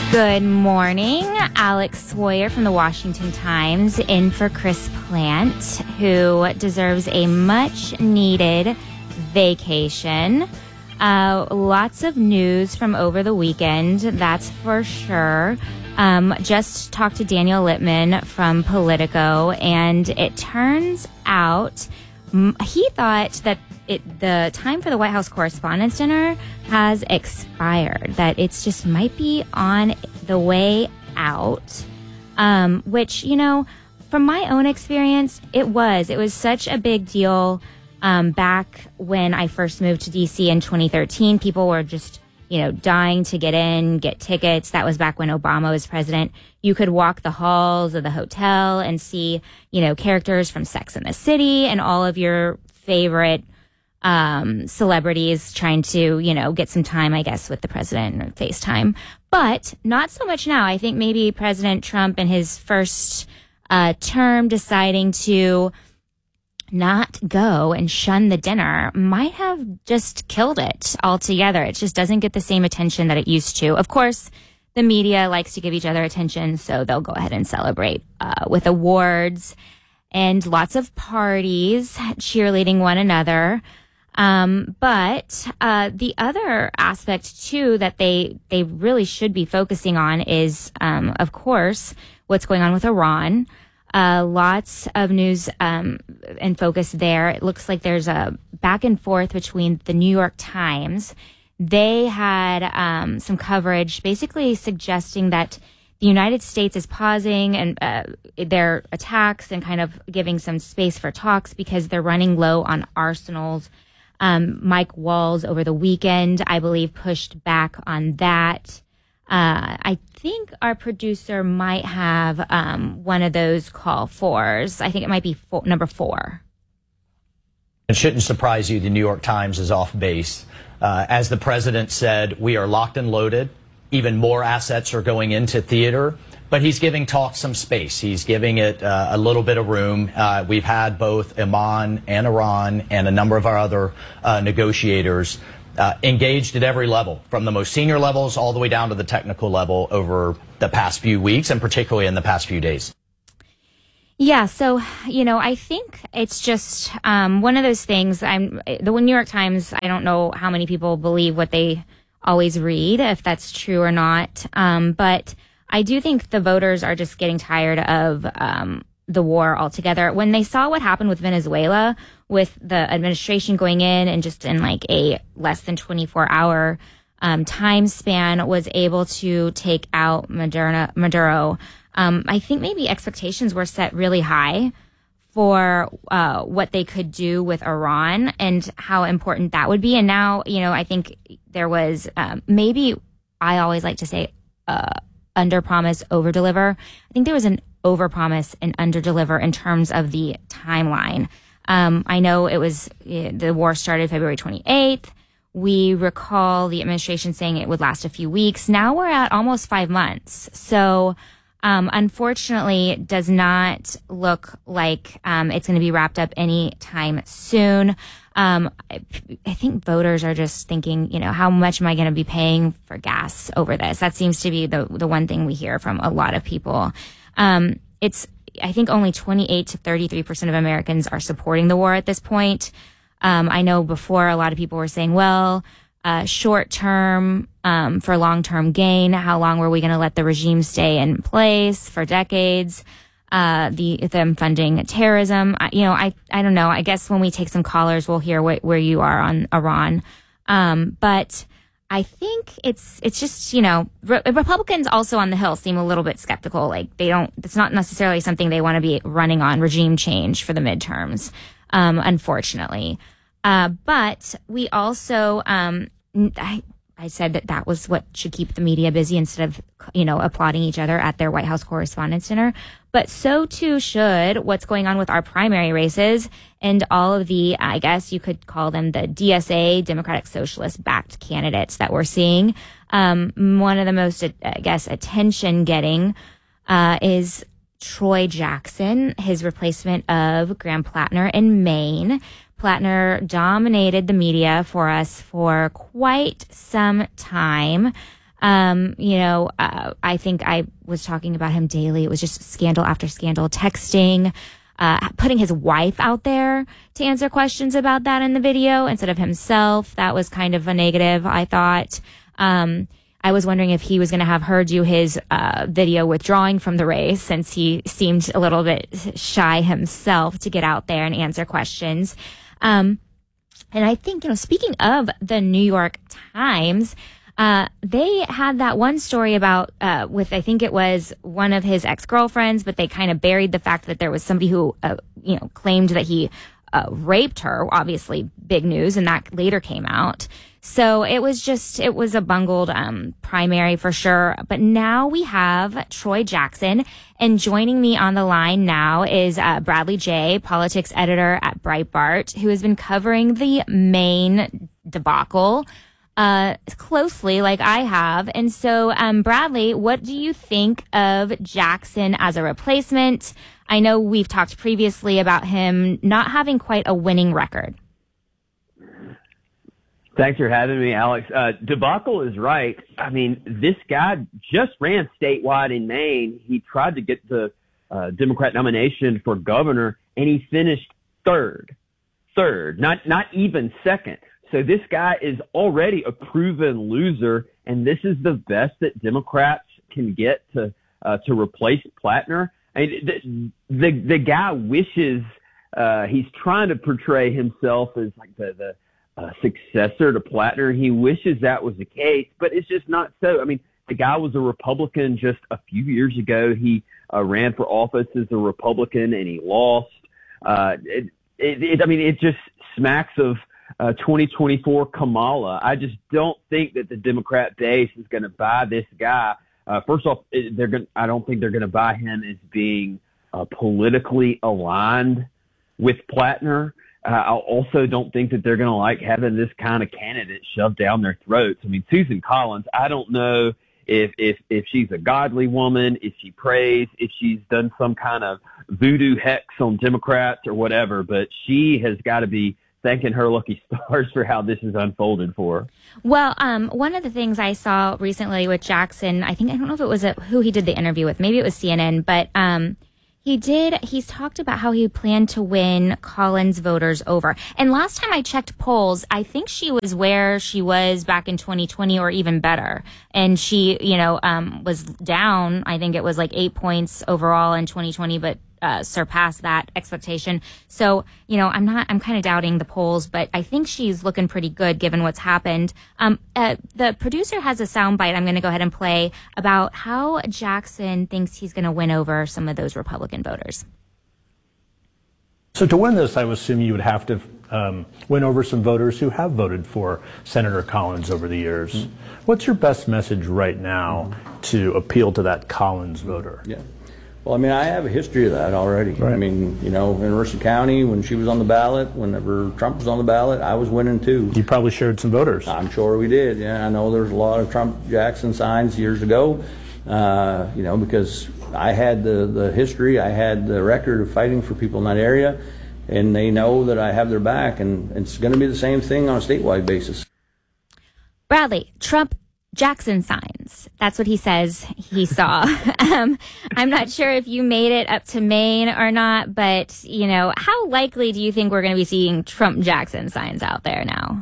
Good morning. Alex Sawyer from the Washington Times in for Chris Plant, who deserves a much-needed vacation. Lots of news from over the weekend, that's for sure. Just talked to Daniel Littman from Politico, and it turns out he thought that the time for the White House Correspondents' Dinner has expired, that it's just might be on the way out, which, you know, from my own experience, it was such a big deal. Back when I first moved to DC in 2013, people were just, dying to get tickets. That was back when Obama was president. You could walk the halls of the hotel and see, characters from Sex and the City and all of your favorite celebrities trying to, get some time, I guess, with the president or FaceTime. But not so much now. I think maybe President Trump in his first term deciding to not go and shun the dinner might have just killed it altogether. It just doesn't get the same attention that it used to. Of course, the media likes to give each other attention, so they'll go ahead and celebrate with awards and lots of parties, cheerleading one another. But the other aspect, too, that they really should be focusing on is, of course, what's going on with Iran. Lots of news and focus there. It looks like there's a back and forth between the New York Times. They had some coverage basically suggesting that the United States is pausing and their attacks and kind of giving some space for talks because they're running low on arsenals. Mike Walls over the weekend, I believe, pushed back on that. I think our producer might have one of those call fours. I think it might be number 4. It shouldn't surprise you the New York Times is off base. As the president said, we are locked and loaded. Even more assets are going into theater. But he's giving talk some space. He's giving it a little bit of room. We've had both Oman and Iran and a number of our other negotiators engaged at every level, from the most senior levels all the way down to the technical level over the past few weeks and particularly in the past few days. Yeah, so, I think it's just one of those things. The New York Times, I don't know how many people believe what they always read, if that's true or not. But I do think the voters are just getting tired of the war altogether. When they saw what happened with Venezuela, with the administration going in and just in like a less than 24-hour time span was able to take out Maduro, I think maybe expectations were set really high for what they could do with Iran and how important that would be. And now, I think there was maybe, I always like to say, under-promise, over-deliver. I think there was an over-promise and under-deliver in terms of the timeline. I know it was, the war started February 28th. We recall the administration saying it would last a few weeks. Now we're at almost 5 months. So, unfortunately, it does not look like it's going to be wrapped up anytime soon. I think voters are just thinking, how much am I going to be paying for gas over this? That seems to be the one thing we hear from a lot of people. I think only 28 to 33% of Americans are supporting the war at this point. I know before a lot of people were saying, well, short term for long term gain. How long were we going to let the regime stay in place for decades? Them funding terrorism. I don't know. I guess when we take some callers, we'll hear where you are on Iran. But I think it's just, Republicans also on the Hill seem a little bit skeptical. Like it's not necessarily something they want to be running on, regime change for the midterms, unfortunately. But we also, I said that was what should keep the media busy instead of, applauding each other at their White House Correspondents' Dinner. But so too should what's going on with our primary races and all of the, I guess you could call them the DSA, Democratic Socialist backed candidates that we're seeing. One of the most, I guess, attention getting is Troy Jackson, his replacement of Graham Plattner in Maine. Plattner dominated the media for us for quite some time. I think I was talking about him daily. It was just scandal after scandal, texting, putting his wife out there to answer questions about that in the video instead of himself. That was kind of a negative, I thought. I was wondering if he was going to have her do his video withdrawing from the race, since he seemed a little bit shy himself to get out there and answer questions. And I think, speaking of the New York Times, they had that one story about, with, I think it was one of his ex-girlfriends, but they kind of buried the fact that there was somebody who, claimed that he, raped her. Obviously big news. And that later came out. So it was a bungled, primary for sure. But now we have Troy Jackson, and joining me on the line now is, Bradley Jay, politics editor at Breitbart, who has been covering the Maine debacle closely, like I have. And so, Bradley, what do you think of Jackson as a replacement? I know we've talked previously about him not having quite a winning record. Thanks for having me, Alex. Debacle is right. I mean, this guy just ran statewide in Maine. He tried to get the Democrat nomination for governor, and he finished third, not even second. So this guy is already a proven loser, and this is the best that Democrats can get to replace Plattner. I mean, the guy wishes he's trying to portray himself as like the successor to Plattner. He wishes that was the case, but it's just not so. I mean, the guy was a Republican just a few years ago. He ran for office as a Republican, and he lost. It just smacks of 2024 Kamala. I just don't think that the Democrat base is going to buy this guy. First off, I don't think they're going to buy him as being politically aligned with Plattner. I also don't think that they're going to like having this kind of candidate shoved down their throats. I mean, Susan Collins, I don't know if she's a godly woman, if she prays, if she's done some kind of voodoo hex on Democrats or whatever, but she has got to be thanking her lucky stars for how this has unfolded for her. Well, one of the things I saw recently with Jackson, I don't know if it was who he did the interview with, maybe it was CNN, but he's talked about how he planned to win Collins voters over. And last time I checked polls, I think she was where she was back in 2020 or even better. And she, was down, I think it was like 8 points overall in 2020, but surpassed that expectation. So, I'm kind of doubting the polls, but I think she's looking pretty good given what's happened. The producer has a soundbite I'm going to go ahead and play about how Jackson thinks he's going to win over some of those Republican voters. So to win this, I would assume you would have to win over some voters who have voted for Senator Collins over the years. Mm-hmm. What's your best message right now to appeal to that Collins voter? Yeah. Well, I mean, I have a history of that already. Right. I mean, in Mercer County, when she was on the ballot, whenever Trump was on the ballot, I was winning too. You probably shared some voters. I'm sure we did. Yeah, I know there's a lot of Trump Jackson signs years ago, because I had the history, I had the record of fighting for people in that area, and they know that I have their back, and it's going to be the same thing on a statewide basis. Bradley, Trump Jackson signs. That's what he says he saw. I'm not sure if you made it up to Maine or not, but, how likely do you think we're going to be seeing Trump Jackson signs out there now?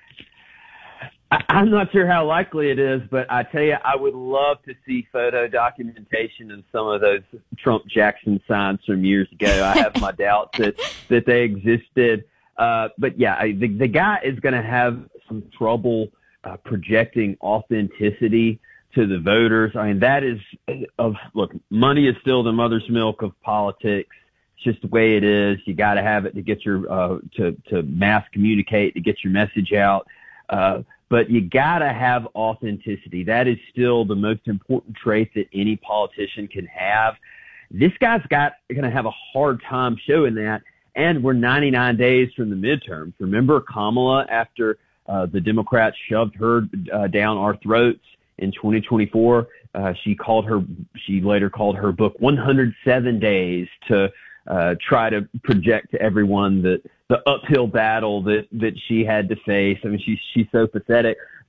I'm not sure how likely it is, but I tell you, I would love to see photo documentation of some of those Trump Jackson signs from years ago. I have my doubts that they existed. But yeah, the guy is going to have some trouble projecting authenticity to the voters. I mean, that is look, money is still the mother's milk of politics. It's just the way it is. You got to have it to get your, to mass communicate, to get your message out. But you got to have authenticity. That is still the most important trait that any politician can have. This guy's going to have a hard time showing that. And we're 99 days from the midterms. Remember Kamala, after the Democrats shoved her down our throats in 2024. She later called her book 107 Days to try to project to everyone that the uphill battle that she had to face. I mean, she's so pathetic.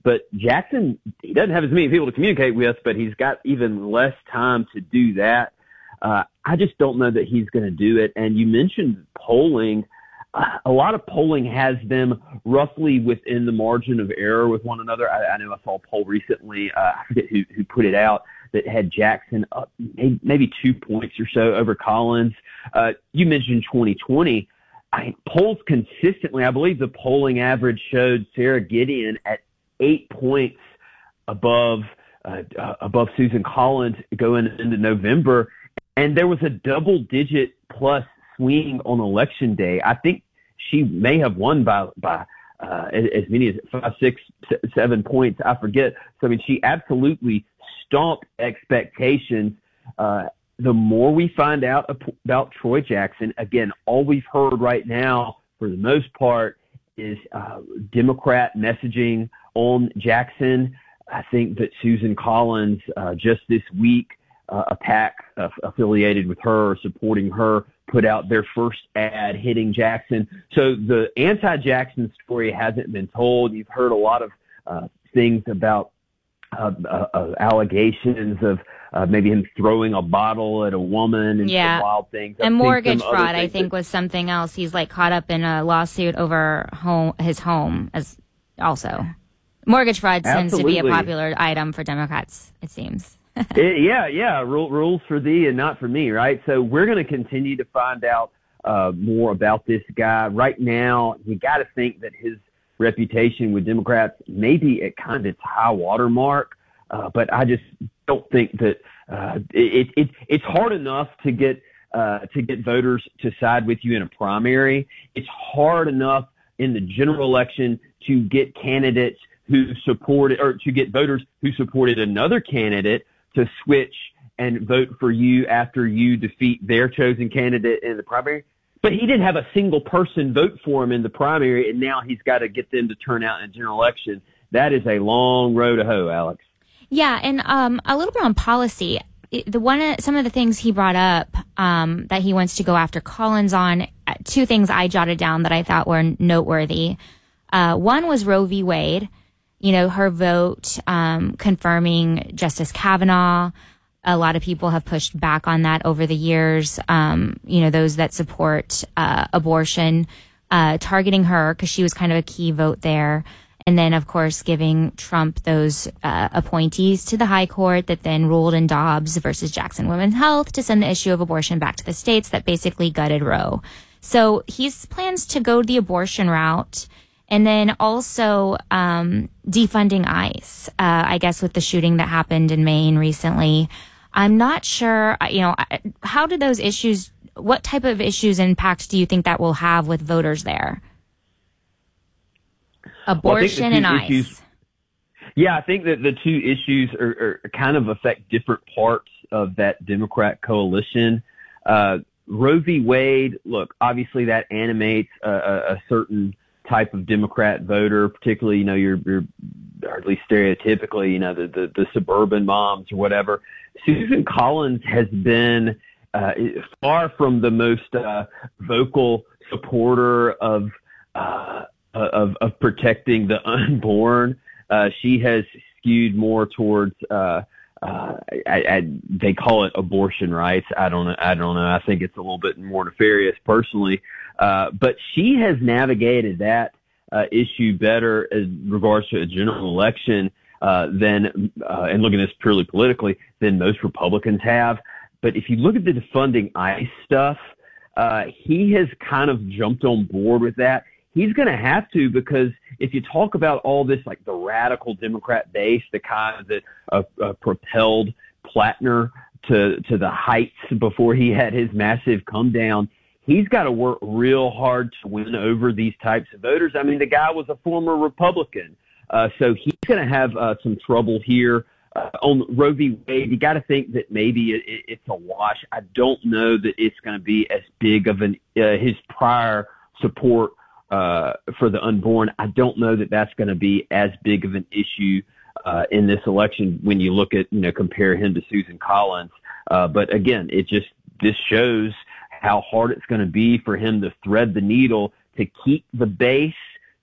But Jackson, he doesn't have as many people to communicate with, but he's got even less time to do that. I just don't know that he's going to do it. And you mentioned polling. A lot of polling has them roughly within the margin of error with one another. I know I saw a poll recently, I forget who put it out, that had Jackson up maybe 2 points or so over Collins. You mentioned 2020. Polls consistently, I believe the polling average showed Sarah Gideon at 8 points above Susan Collins going into November. And there was a double-digit plus swing on election day. I think she may have won by as many as 5, 6, 7 points. I forget. So, I mean, she absolutely stomped expectations. The more we find out about Troy Jackson, again, all we've heard right now, for the most part, is Democrat messaging on Jackson. I think that Susan Collins just this week, a PAC affiliated with her or supporting her, put out their first ad hitting Jackson. So the anti-Jackson story hasn't been told. You've heard a lot of things about allegations of maybe him throwing a bottle at a woman and some wild things. And mortgage fraud, I think, was something else. He's like caught up in a lawsuit over his home as also. Mortgage fraud tends to be a popular item for Democrats, it seems. Rules for thee and not for me, right? So we're going to continue to find out more about this guy. Right now, you got to think that his reputation with Democrats may be at kind of its high water mark, but I just don't think that it's hard enough to get voters to side with you in a primary. It's hard enough in the general election to get candidates who supported, or to get voters who supported another candidate to switch and vote for you after you defeat their chosen candidate in the primary. But he didn't have a single person vote for him in the primary, and now he's got to get them to turn out in a general election. That is a long road to hoe, Alex. Yeah, and a little bit on policy. Some of the things he brought up that he wants to go after Collins on, two things I jotted down that I thought were noteworthy. One was Roe v. Wade. You know, her vote confirming Justice Kavanaugh. A lot of people have pushed back on that over the years. Those that support abortion, targeting her because she was kind of a key vote there. And then, of course, giving Trump those appointees to the high court that then ruled in Dobbs versus Jackson Women's Health to send the issue of abortion back to the states that basically gutted Roe. So he plans to go the abortion route. And then also defunding ICE, I guess, with the shooting that happened in Maine recently. I'm not sure, how do those issues, what type of issues impact do you think that will have with voters there? Abortion and ICE. Yeah, I think that the two issues are kind of affect different parts of that Democrat coalition. Roe v. Wade, look, obviously that animates a certain type of Democrat voter, particularly, your or at least stereotypically, the suburban moms or whatever. Susan Collins has been far from the most vocal supporter of protecting the unborn. She has skewed more towards they call it abortion rights. I don't know. I think it's a little bit more nefarious personally. But she has navigated that issue better as regards to a general election than, and looking at this purely politically, than most Republicans have. But if you look at the defunding ICE stuff, he has kind of jumped on board with that. He's going to have to, because if you talk about all this, like the radical Democrat base, the kind that propelled Plattner to the heights before he had his massive come down, he's got to work real hard to win over these types of voters. I mean, the guy was a former Republican, so he's going to have some trouble here. On Roe v. Wade, you got to think that maybe it's a wash. I don't know that it's going to be as big of his prior support for the unborn. I don't know that that's going to be as big of an issue in this election when you look at, compare him to Susan Collins. But again, this shows how hard it's going to be for him to thread the needle to keep the base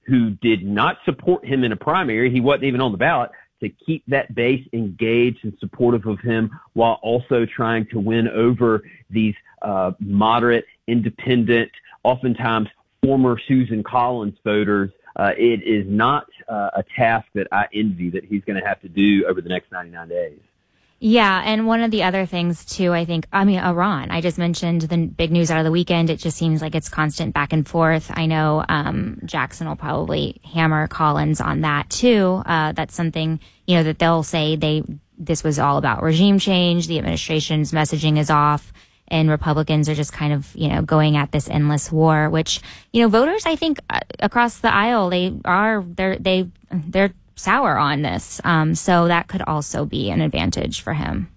who did not support him in a primary, he wasn't even on the ballot, to keep that base engaged and supportive of him while also trying to win over these moderate, independent, oftentimes former Susan Collins voters. It is not a task that I envy that he's going to have to do over the next 99 days. Yeah, and one of the other things too, Iran. I just mentioned the big news out of the weekend. It just seems like it's constant back and forth. I know Jackson will probably hammer Collins on that too. That's something, that they'll say this was all about regime change. The administration's messaging is off, and Republicans are just kind of, going at this endless war, which, voters, I think, across the aisle, they're sour on this. So that could also be an advantage for him.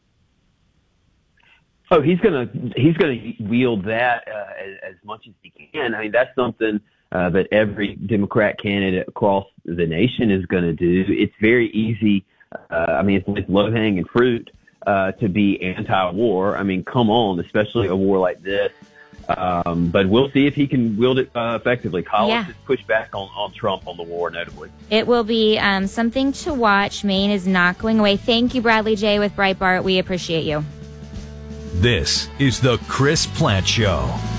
Oh, he's gonna wield that as much as he can. I mean, that's something that every Democrat candidate across the nation is going to do. It's very easy. It's low-hanging fruit to be anti-war. I mean, come on, especially a war like this. But we'll see if he can wield it effectively. Collins has pushed back on Trump on the war, notably. It will be something to watch. Maine is not going away. Thank you, Bradley J. with Breitbart. We appreciate you. This is the Chris Plante Show.